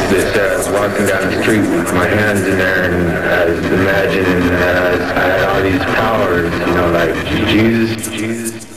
just walking down the street with my hands in there, and I was imagining that I had all these powers, like Jesus.